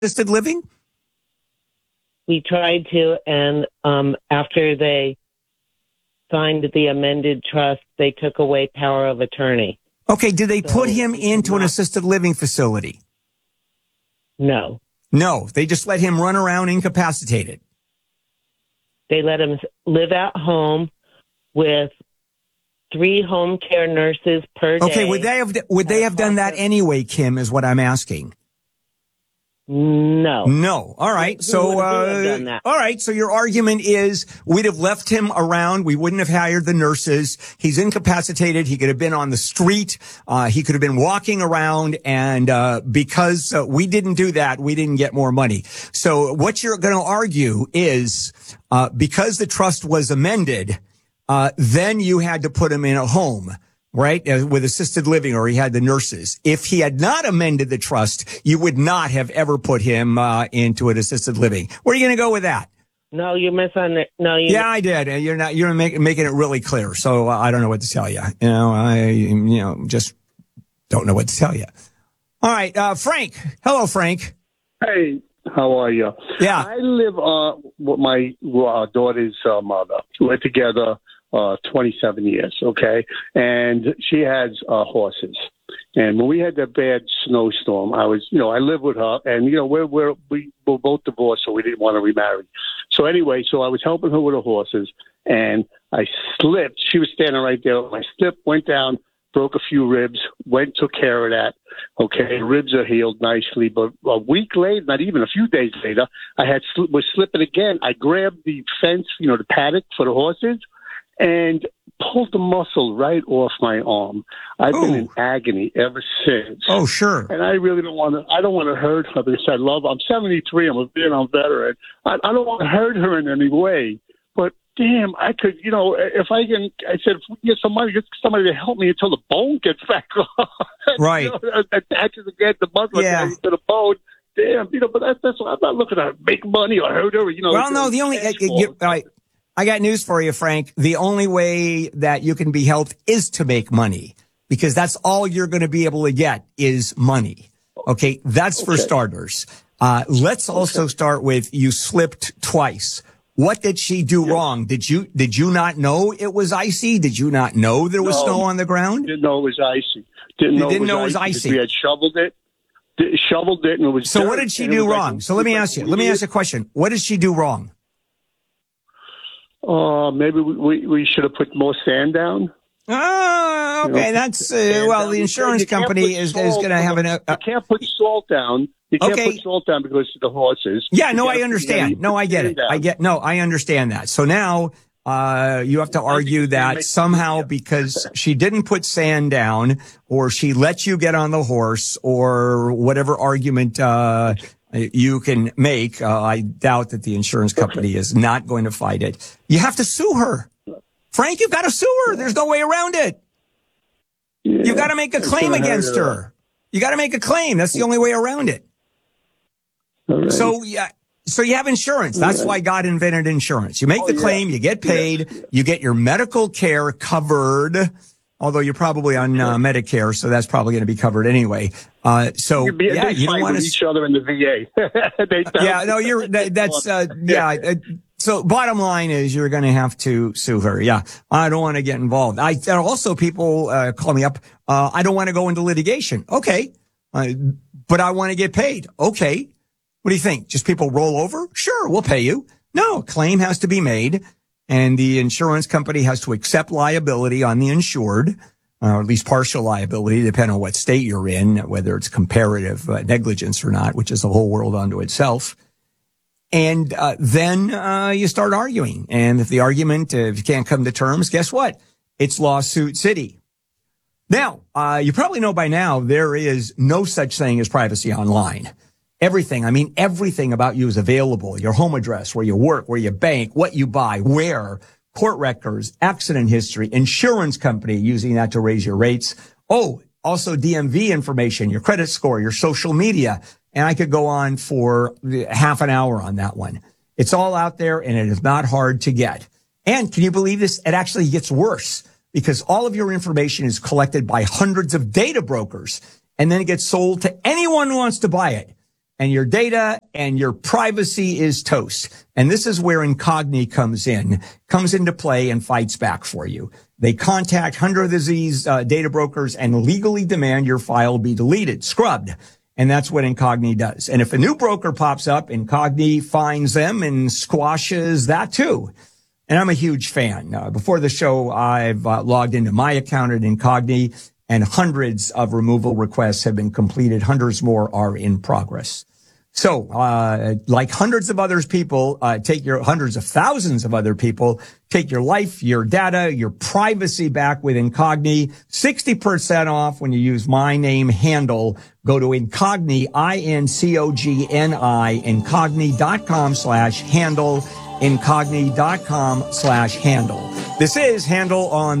assisted living? We tried to, and after they signed the amended trust, they took away power of attorney. Okay, did they put him into an assisted living facility? No. No, they just let him run around incapacitated. They let him live at home with 3 home care nurses per day. Okay, would they have done that anyway, Kim, is what I'm asking. No. No. All right. So, all right. So your argument is we'd have left him around. We wouldn't have hired the nurses. He's incapacitated. He could have been on the street. He could have been walking around. And, because we didn't do that, we didn't get more money. So what you're going to argue is, because the trust was amended, then you had to put him in a home. Right, with assisted living, or he had the nurses. If he had not amended the trust, you would not have ever put him into an assisted living. Where are you going to go with that? No, you misunderstood. No, you. Yeah, I did. You're making it really clear. So I don't know what to tell you. I just don't know what to tell you. All right, Frank. Hello, Frank. Hey, how are you? Yeah, I live with my daughter's mother. We're together 27 years, okay? And she has horses. And when we had that bad snowstorm, I live with her, and, we were both divorced, so we didn't want to remarry. So anyway, I was helping her with her horses, and I slipped. She was standing right there. I slipped, went down, broke a few ribs, took care of that. Okay, ribs are healed nicely. But a week later, not even a few days later, was slipping again. I grabbed the fence, the paddock for the horses, and pulled the muscle right off my arm. I've been in agony ever since. Oh, sure. And I really don't want to hurt her because I'm 73. I'm a Vietnam veteran. I don't want to hurt her in any way. But damn, I could, if I can, I said, if we get somebody to help me until the bone gets back on. Right. Attaches again the muscle to the bone. Damn, but that's why I'm not looking to make money or hurt her. Well, no, the only, I got news for you, Frank. The only way that you can be helped is to make money, because that's all you're going to be able to get is money. Okay. That's for starters. Let's also start with, you slipped twice. What did she do wrong? Did you not know it was icy? Did you not know there was snow on the ground? Didn't know it was icy. Didn't know it was icy. We had shoveled it. And it was So what did she do wrong? So let me ask you a question. What did she do wrong? Maybe we should have put more sand down. Oh, okay. That's, the insurance company is going to have you can't put salt down. You can't put salt down because of the horses. Yeah, no, I understand. No, I get it. I understand that. So now, you have to argue that somehow because she didn't put sand down, or she let you get on the horse, or whatever argument, you can make. I doubt that the insurance company is not going to fight it. You have to sue her. Frank, you've got to sue her. There's no way around it. Yeah, you've got to make a claim against her. You got to make a claim. That's the only way around it. Right. So you have insurance. That's why God invented insurance. You make the claim, you get paid, you get your medical care covered. Although you're probably on Medicare, so that's probably going to be covered anyway. You don't want to each other in the VA. So bottom line is you're going to have to sue her. Yeah, I don't want to get involved. Also people call me up. I don't want to go into litigation. Okay, but I want to get paid. Okay, what do you think? Just people roll over? Sure, we'll pay you. No, claim has to be made. And the insurance company has to accept liability on the insured, or at least partial liability, depending on what state you're in, whether it's comparative negligence or not, which is the whole world unto itself. And then you start arguing. And if the argument, if you can't come to terms, guess what? It's lawsuit city. Now, you probably know by now there is no such thing as privacy online. Everything about you is available. Your home address, where you work, where you bank, what you buy, where, court records, accident history, insurance company using that to raise your rates. Oh, also DMV information, your credit score, your social media. And I could go on for half an hour on that one. It's all out there and it is not hard to get. And can you believe this? It actually gets worse because all of your information is collected by hundreds of data brokers and then it gets sold to anyone who wants to buy it. and your data and your privacy is toast. And this is where Incogni comes into play and fights back for you. They contact hundreds of these data brokers and legally demand your file be deleted, scrubbed. And that's what Incogni does. And if a new broker pops up, Incogni finds them and squashes that too. And I'm a huge fan. Before the show, I've logged into my account at Incogni, and hundreds of removal requests have been completed. Hundreds more are in progress. So, like hundreds of others people, hundreds of thousands of other people, take your life, your data, your privacy back with Incogni. 60% off when you use my name handle. Go to Incogni, INCOGNI, Incogni.com/handle, Incogni.com/handle. This is Handle on